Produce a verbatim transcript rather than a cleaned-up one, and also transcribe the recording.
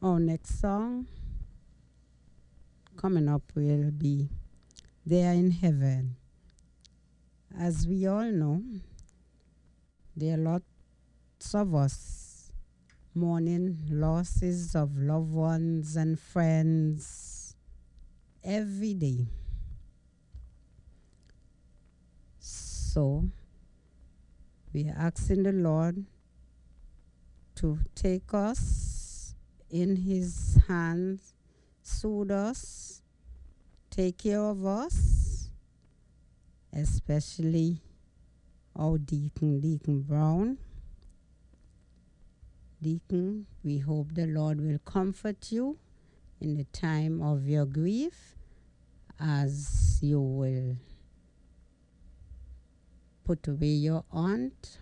Our next song coming up will be There in Heaven. As we all know, there are lots of us mourning losses of loved ones and friends every day. So we are asking the Lord to take us in His hands, soothe us, take care of us, especially our Deacon, Deacon Brown. Deacon, we hope the Lord will comfort you in the time of your grief as you will put away your aunt